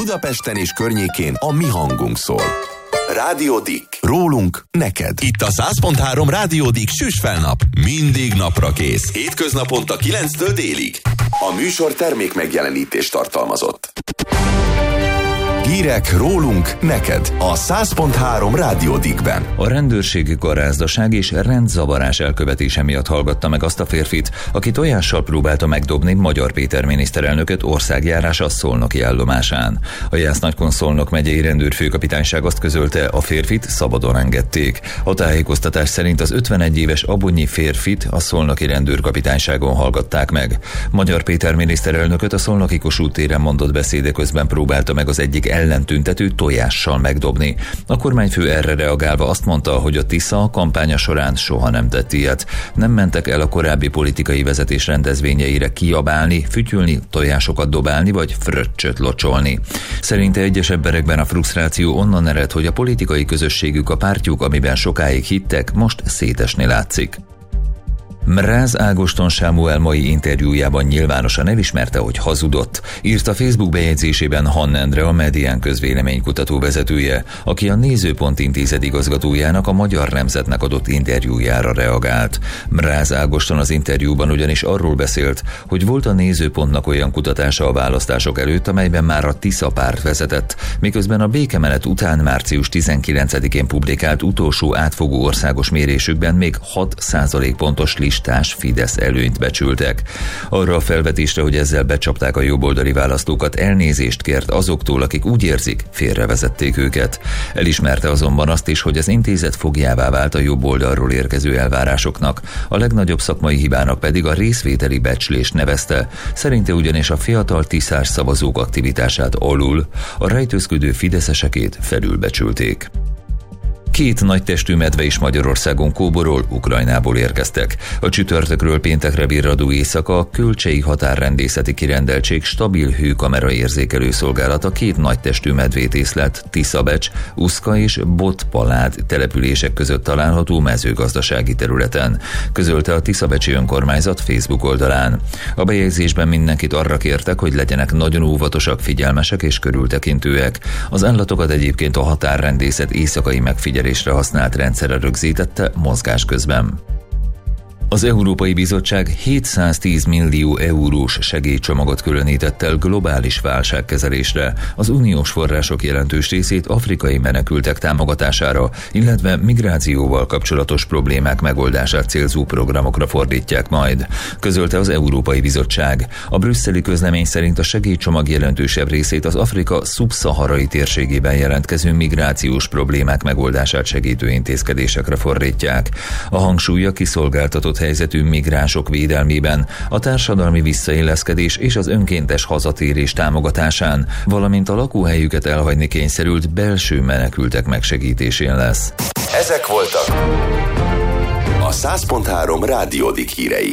Budapesten és környékén a mi hangunk szól. Rádió Dick. Rólunk neked. Itt a 100.3 Rádió Dick süsfelnap. Mindig napra kész. Hétköznaponta 9-től délig. A műsor termék megjelenítést tartalmazott. Hírek rólunk neked a 100.3 Rádió Dickben. A rendőrségi garázdaság és rendzavarás elkövetése miatt hallgatta meg azt a férfit, aki tojással próbálta megdobni Magyar Péter miniszterelnököt országjárása Szolnoki állomásán. A Jász-Nagykun-Szolnok megyei rendőrfőkapitányság azt közölte, a férfit szabadon engedték. A tájékoztatás szerint az 51 éves abonyi férfit a szolnoki rendőrkapitányságon hallgatták meg. Magyar Péter miniszterelnököt a szolnoki Kossuth téren mondott beszéde közben próbálta meg az egyik ellentüntető tojással megdobni. A kormányfő erre reagálva azt mondta, hogy a Tisza a kampánya során soha nem tett ilyet. Nem mentek el a korábbi politikai vezetés rendezvényeire kiabálni, fütyülni, tojásokat dobálni vagy fröccsöt locsolni. Szerinte egyes emberekben a frusztráció onnan ered, hogy a politikai közösségük, a pártjuk, amiben sokáig hittek, most szétesni látszik. Mráz Ágoston Sámuel mai interjújában nyilvánosan elismerte, hogy hazudott, írt a Facebook bejegyzésében Hann Endre, a Medián közvéleménykutató vezetője, aki a Nézőpont Intézet igazgatójának, a Magyar Nemzetnek adott interjújára reagált. Mráz Ágoston az interjúban ugyanis arról beszélt, hogy volt a Nézőpontnak olyan kutatása a választások előtt, amelyben már a Tisza párt vezetett, miközben a békemenet után március 19-én publikált utolsó átfogó országos mérésükben még 6% pontos listás Fidesz előnyt becsültek. Arra a felvetésre, hogy ezzel becsapták a jobboldali választókat, elnézést kért azoktól, akik úgy érzik, félrevezették őket. Elismerte azonban azt is, hogy az intézet fogjává vált a jobboldalról érkező elvárásoknak, a legnagyobb szakmai hibának pedig a részvételi becslést nevezte. Szerinte ugyanis a fiatal tiszás szavazók aktivitását alul, a rejtőzködő fideszesekét felülbecsülték. 2 nagy testű medve is Magyarországon kóborol, Ukrajnából érkeztek. A csütörtökről péntekre virradó éjszaka a Kölcsei Határrendészeti Kirendeltség stabil hőkamera érzékelő szolgálata 2 nagy testű medvét észlelt Tiszabecs, Uszka és Botpalád települések között található mezőgazdasági területen, közölte a Tiszabecsi önkormányzat Facebook oldalán. A bejegyzésben mindenkit arra kértek, hogy legyenek nagyon óvatosak, figyelmesek és körültekintőek. Az állatokat egyébként a határrendészet éjszakai megfigyelésre használt rendszerre rögzítette mozgás közben. Az Európai Bizottság 710 millió eurós segélycsomagot különített el globális válságkezelésre, az uniós források jelentős részét afrikai menekültek támogatására, illetve migrációval kapcsolatos problémák megoldását célzó programokra fordítják majd, közölte az Európai Bizottság. A brüsszeli közlemény szerint a segélycsomag jelentősebb részét az Afrika szubszaharai térségében jelentkező migrációs problémák megoldását segítő intézkedésekre fordítják. A hangsúly a kiszolgáltatott helyzetű migránsok védelmében, a társadalmi visszailleszkedés és az önkéntes hazatérés támogatásán, valamint a lakóhelyüket elhagyni kényszerült belső menekültek megsegítésén lesz. Ezek voltak a 100.3 Rádió Dick hírei.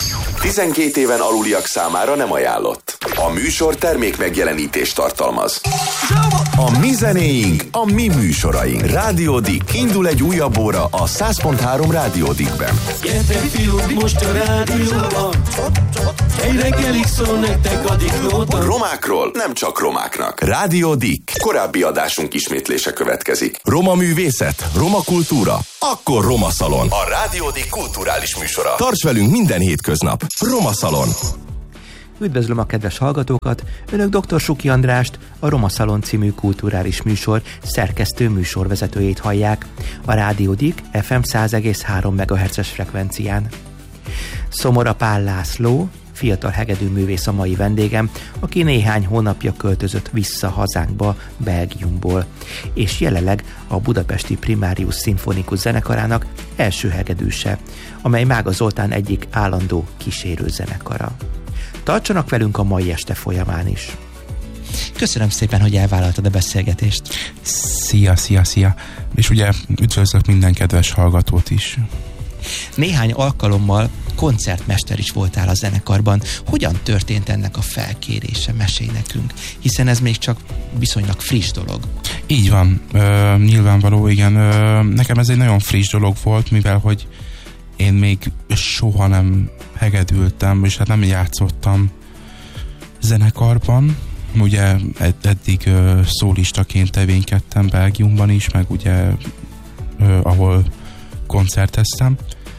12 éven aluliak számára nem ajánlott. A műsor termék megjelenítést tartalmaz. A mi zenéink, a mi műsoraink. Rádió Dick. Indul egy újabb óra a 100.3 Rádió Dickben. Gyertek fiúk, most a rádióban. Egy reggelig szól nektek a Dicknóta. Romákról nem csak romáknak. Rádió Dick. Korábbi adásunk ismétlése következik. Roma művészet, roma kultúra, akkor Roma Szalon. A Rádió Dick kulturális műsora. Tarts velünk minden hétköznap. Roma Szalon. Üdvözlöm a kedves hallgatókat! Önök dr. Suki Andrást, a Roma Szalon című kulturális műsor szerkesztő műsorvezetőjét hallják a Rádió Dick FM 100,3 MHz-es frekvencián. Szomora Pál László, fiatal hegedűművész a mai vendégem, aki néhány hónapja költözött vissza hazánkba Belgiumból, és jelenleg a budapesti Primarius Szimfonikus Zenekarának első hegedűse, amely Mága Zoltán egyik állandó kísérőzenekara. Tartsanak velünk a mai este folyamán is. Köszönöm szépen, hogy elvállaltad a beszélgetést. Szia. És ugye üdvözlök minden kedves hallgatót is. Néhány alkalommal koncertmester is voltál a zenekarban. Hogyan történt ennek a felkérése? Mesélj nekünk, hiszen ez még csak viszonylag friss dolog. Így van, nyilvánvaló, igen. Nekem ez egy nagyon friss dolog volt, mivel hogy én még soha nem hegedültem, és hát nem játszottam zenekarban, ugye eddig szólistaként tevékenykedtem Belgiumban is, meg ugye ahol koncerteztem,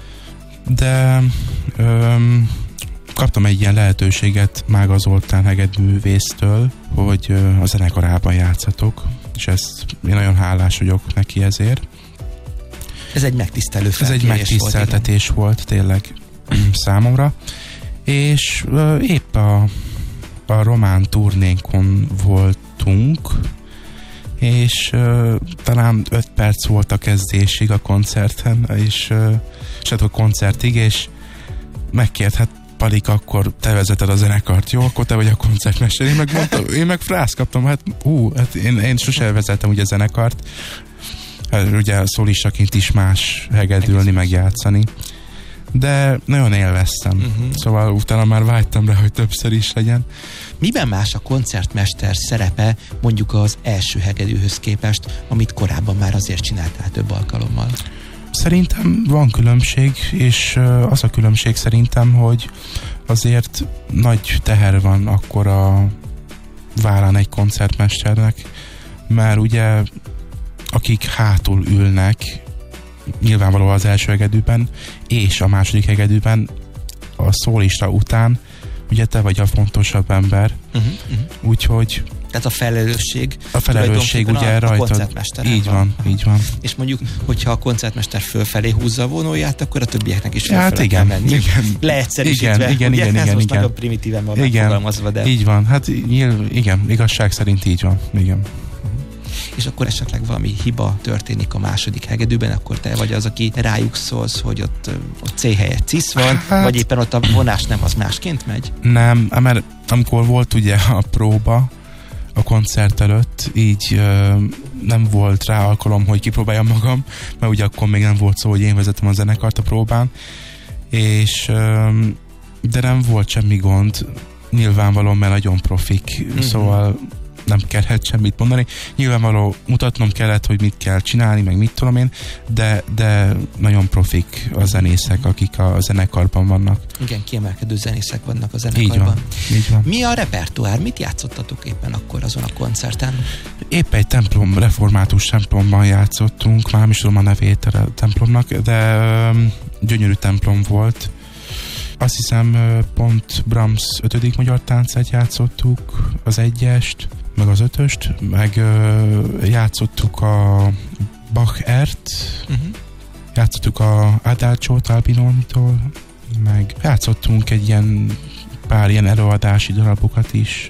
de kaptam egy ilyen lehetőséget Mága Zoltán hegedművésztől, hogy a zenekarában játszatok, és ezt én nagyon hálás vagyok neki ezért. Ez egy megtisztelő felkérés. Ez egy megtiszteltetés volt tényleg számomra, és épp a román turnénkon voltunk, és talán 5 perc volt a kezdésig a koncerten, és a koncertig, és megkért, hát Palik, akkor te vezeted a zenekart, jó? Akkor te vagy a koncertmester. Én meg frász kaptam, hát én sose vezettem ugye a zenekart, ugye szólistaként is más hegedülni, meg játszani. De nagyon élveztem. Szóval utána már vágytam rá, hogy többször is legyen. Miben más a koncertmester szerepe mondjuk az első hegedűhöz képest, amit korábban már azért csináltál több alkalommal? Szerintem van különbség, és az a különbség szerintem, hogy azért nagy teher van akkor a vállán egy koncertmesternek, mert ugye akik hátul ülnek, nyilvánvalóan az első hegedűben és a második hegedűben a szólista után ugye te vagy a fontosabb ember, úgyhogy tehát a felelősség ugye rajtad. Koncertmesteren így van. És mondjuk, hogyha a koncertmester fölfelé húzza a vonóját, akkor a többieknek is fölfelé hát kell menni. Igen. Leegyszerűsítve. Igen. Ez most nagyon primitíven van megfogalmazva, de... Így van, hát igen, igazság szerint így van, igen. És akkor esetleg valami hiba történik a második hegedűben, akkor te vagy az, aki rájuk szólsz, hogy ott C helyett cisz van, hát, vagy éppen ott a vonás nem, az másként megy? Nem, mert amikor volt ugye a próba a koncert előtt, így nem volt rá alkalom, hogy kipróbáljam magam, mert ugye akkor még nem volt szó, hogy én vezetem a zenekart a próbán, és de nem volt semmi gond, nyilvánvalóan, mert nagyon profik, szóval nem kellett semmit mondani. Nyilvánvaló mutatnom kellett, hogy mit kell csinálni, meg mit tudom én, de nagyon profik a zenészek, akik a zenekarban vannak. Igen, kiemelkedő zenészek vannak a zenekarban. Így van. Mi a repertoár? Mit játszottatok éppen akkor azon a koncerten? Épp egy református templomban játszottunk, már nem is tudom a nevét a templomnak, de gyönyörű templom volt. Azt hiszem pont Brahms 5. magyar táncát játszottuk, az 1-est, meg az 5-öst, meg játszottuk a Bach Ert, játszottuk a Adagio-t Albinonitól, meg játszottunk pár ilyen előadási darabokat is.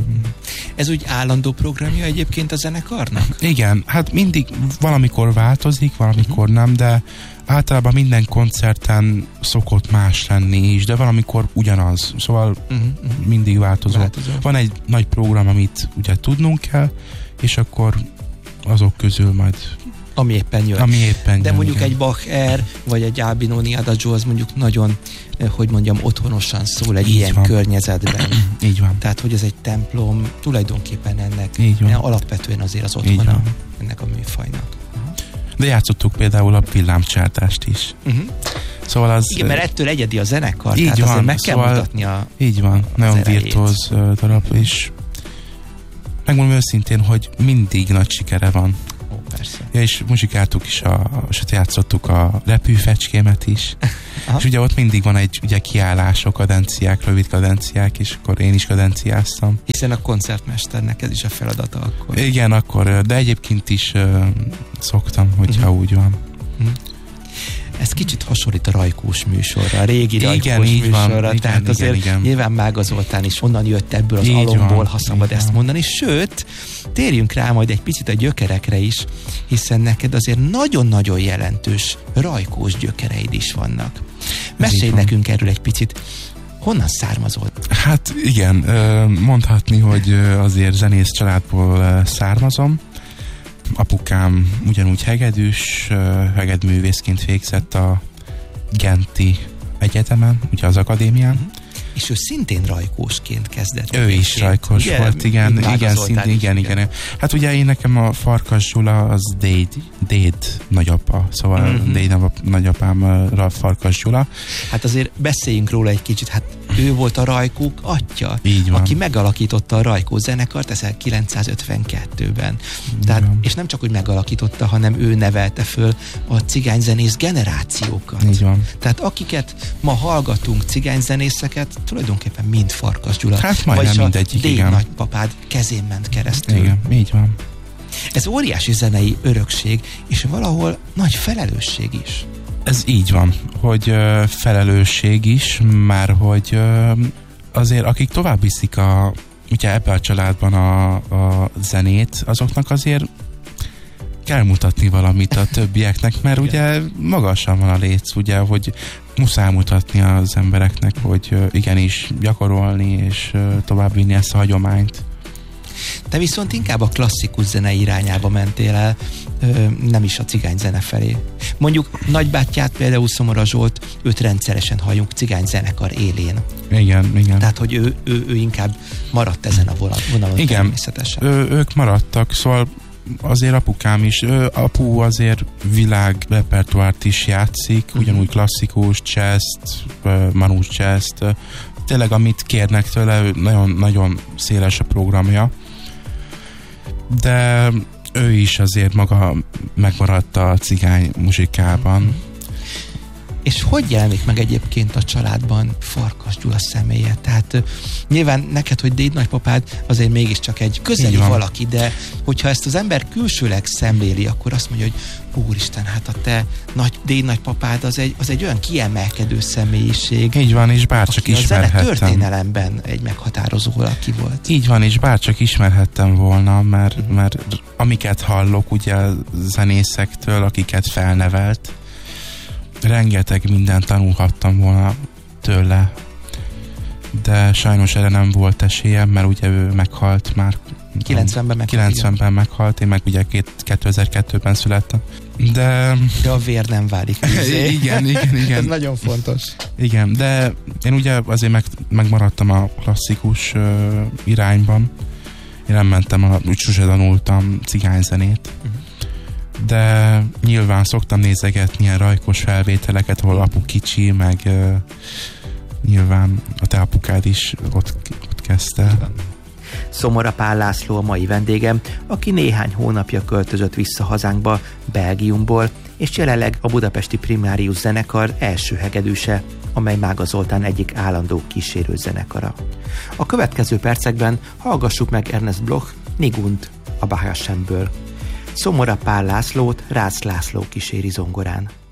Ez úgy állandó programja egyébként a zenekarnak? Igen, hát mindig valamikor változik, valamikor nem, de általában minden koncerten szokott más lenni is, de valamikor ugyanaz. Szóval mindig változó. Van egy nagy program, amit ugye tudnunk kell, és akkor azok közül majd ami éppen jön. De mondjuk egy Bach Air, vagy egy Albinoni Adagio, az mondjuk nagyon, hogy mondjam, otthonosan szól egy ilyen környezetben. Így van. Tehát, hogy ez egy templom, tulajdonképpen ennek alapvetően azért az otthona ennek a műfajnak. De játszottuk például a villámcsárdást is. Szóval az... Igen, mert ettől egyedi a zenekar, így tehát van, azért meg kell mutatni a... Így van, nagyon virtuóz darab, és megmondom őszintén, hogy mindig nagy sikere van. Persze. Ja, és muzsikáltuk is, és játszottuk a repülőfecskémet is. És ugye ott mindig van egy ugye kiállások, kadenciák, rövid kadenciák, és akkor én is kadenciáztam. Hiszen a koncertmesternek ez is a feladata akkor. Igen, akkor, de egyébként is szoktam, hogyha úgy van. Ez kicsit hasonlít a Rajkós műsorra, a régi Rajkós műsorra, tehát azért nyilván Mága Zoltán is onnan jött ebből az alomból, ha szabad ezt mondani, sőt, térjünk rá majd egy picit a gyökerekre is, hiszen neked azért nagyon-nagyon jelentős Rajkós gyökereid is vannak. Mesélj nekünk erről egy picit. Honnan származol? Hát igen, mondhatni, hogy azért zenész családból származom. Apukám ugyanúgy hegedűs, hegedművészként végzett a Genti Egyetemen, ugye az akadémián. És ő szintén rajkósként kezdett. Ő is rajkós volt, igen. Hát ugye én nekem a Farkas Gyula az déd nagyapa, szóval déd nagyapám Farkas Gyula. Hát azért beszéljünk róla egy kicsit, hát ő volt a Rajkók atya, aki megalakította a Rajkó zenekart 1952-ben. Tehát, és nem csak, hogy megalakította, hanem ő nevelte föl a cigányzenész generációkat. Így van. Tehát akiket ma hallgatunk, cigányzenészeket, tulajdonképpen mind Farkas Gyula. Hát majdnem mindegyik, igen. Nagypapád kezén ment keresztül. Igen, így van. Ez óriási zenei örökség, és valahol nagy felelősség is. Ez így van, hogy felelősség is, már hogy azért akik tovább viszik ugye ebbe a családban a zenét, azoknak azért kell mutatni valamit a többieknek, mert ugye magasan van a léc, ugye, hogy muszáj mutatni az embereknek, hogy igenis gyakorolni és továbbvinni ezt a hagyományt. Te viszont inkább a klasszikus zene irányába mentél el, nem is a cigányzene felé. Mondjuk nagybátyját, például Szomora Zsolt, őt rendszeresen halljuk cigányzenekar élén. Igen. Tehát, hogy ő inkább maradt ezen a vonalon. Igen, természetesen. Ők maradtak, szóval azért apukám is, apu azért világrepertoárt is játszik, ugyanúgy klasszikus, jazz-t, manús jazz-t, tényleg amit kérnek tőle, nagyon széles a programja, de ő is azért maga megmaradt a cigány muzsikában. És hogy jelenik meg egyébként a családban Farkas Gyula személye? Tehát nyilván neked, hogy déd nagypapád azért mégiscsak egy közeli valaki, de hogyha ezt az ember külsőleg szemléli, akkor azt mondja, hogy úristen, hát a te déd nagypapád az egy olyan kiemelkedő személyiség. Így van, és bárcsak ismerhettem. A zene történelemben egy meghatározó valaki volt. Így van, és bárcsak ismerhettem volna, mert amiket hallok ugye a zenészektől, akiket felnevelt, rengeteg mindent tanulhattam volna tőle, de sajnos erre nem volt esélyem, mert ugye ő meghalt már 90-ben meghalt, én meg ugye 2002-ben születtem. De a vér nem válik vízé. igen. Ez nagyon fontos. Igen, de én ugye azért megmaradtam a klasszikus irányban. Én nem mentem, úgy sose tanultam cigányzenét. De nyilván szoktam nézegetni ilyen rajkos felvételeket, ahol apu kicsi, meg nyilván a te apukád is ott kezdte. Szomora Pál László a mai vendégem, aki néhány hónapja költözött vissza hazánkba, Belgiumból, és jelenleg a budapesti Primárius zenekar első hegedűse, amely Mága Zoltán egyik állandó kísérő zenekara. A következő percekben hallgassuk meg Ernest Bloch Nigund a Bahasemből. Szomora Pál Lászlót Rácz László kíséri zongorán.